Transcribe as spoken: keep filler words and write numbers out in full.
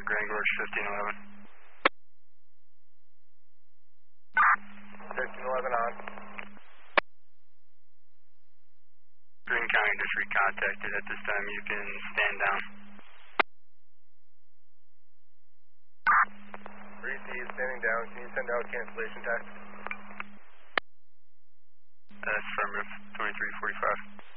Grand Gorge fifteen eleven. fifteen eleven on. Green County District contacted at this time. You can stand down. Reese is standing down. Can you send out cancellation text? That's affirmative, twenty-three forty-five.